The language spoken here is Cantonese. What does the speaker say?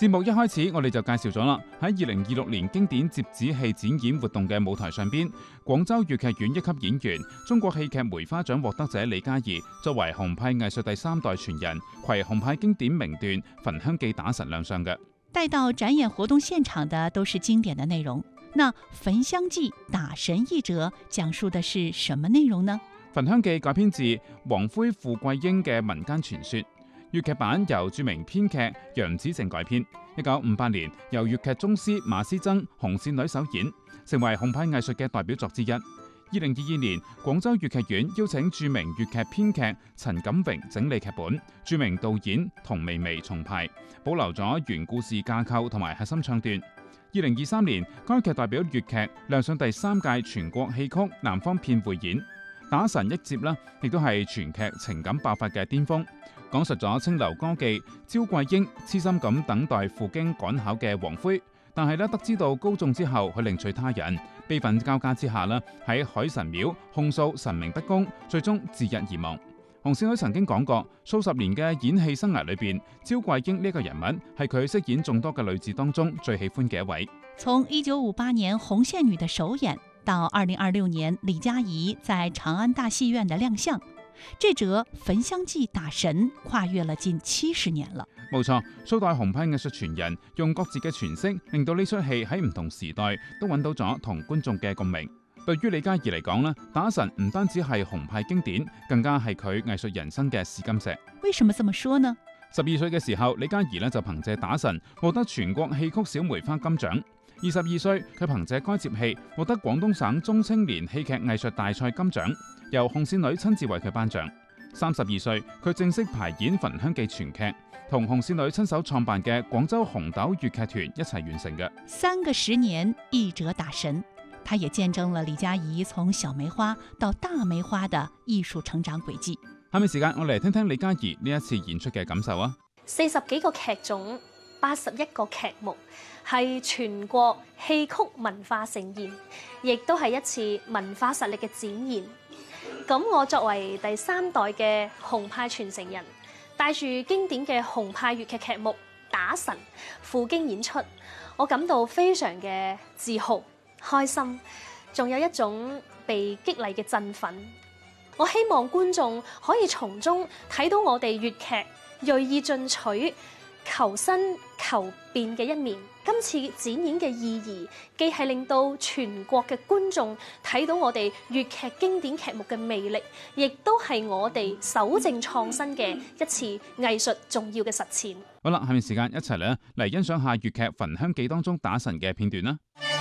節目一開始，我哋就介紹咗啦。喺2026年經典折子戲展演活動嘅舞台上邊，廣州粵劇院一級演員、中國戲劇梅花獎獲得者李嘉怡，作為紅派藝術第3代傳人，攜紅派經典名段《焚香記》打神亮相嘅。 帶到展演活動現場的都是經典的內容。那《焚香記》打神一折講述的是什麼內容呢？ 《焚香記》改編自王魁傅桂英嘅民間傳說。粵劇版由著名編劇楊子靖改編，1958年由粵劇宗師馬師曾、紅線女首演，成為紅派藝術嘅代表作之一。2022年，廣州粵劇院邀請著名粵劇編劇陳錦榮整理劇本，著名導演童薇薇重排，保留咗原故事架構同埋核心唱段。2023年，該劇代表粵劇亮相第3屆全國戲曲南方片匯演，打神一折啦，亦都係全劇情感爆發嘅巔峰。講述咗清流歌妓焦桂英痴心咁等待赴京趕考嘅王魁，但係得知到高中之後，佢另娶他人，悲憤交加之下喺海神廟控訴神明不公，最終自縊而亡。紅線女曾經講過，數十年嘅演戲生涯裏邊，焦桂英呢個人物係佢飾演眾多嘅女子當中最喜歡嘅一位。 從1958年紅線女的首演到2026年李嘉怡在長安大戲院的亮相，這折《焚香記》打神跨越了近70年了。 冇錯，數代紅派藝術傳人用各自嘅詮釋，令到呢出戲喺唔同時代都揾到咗同觀眾嘅共鳴。對於李嘉怡嚟講，打神唔單止係紅派經典，更加係佢藝術人生嘅試金石。 為什麼這麼說呢 ？12歲嘅時候，李嘉怡就憑借打神獲得全國戲曲小梅花金獎。22歲，佢憑借該折戲獲得廣東省中青年戲劇藝術大賽金獎，由紅線女親自為佢頒獎。32歲，佢正式排演《焚香記》全劇，同紅線女親手創辦嘅廣州紅豆粵劇團一齊完成嘅。 3個10年一折打神，他也見證了李嘉怡從小梅花到大梅花的藝術成長軌跡。 下面時間我嚟聽聽李嘉怡呢一次演出嘅感受啊 ！40幾個劇種，81個劇目，係全國戲曲文化盛宴，亦都係一次文化實力嘅展現。咁我作為第3代嘅紅派傳承人，帶住經典嘅紅派粵劇劇目《打神》赴京演出，我感到非常嘅自豪、開心，仲有一種被激勵嘅振奮。我希望觀眾可以從中睇到我哋粵劇銳意進取、求新求變嘅一面。今次展演嘅意義，既係令到全國嘅觀眾睇到我哋粵劇經典劇目嘅魅力，亦都係我哋守正創新嘅一次藝術重要嘅實踐。 好啦，下面時間一齊嚟欣賞下粵劇《焚香記》當中打神嘅片段啦。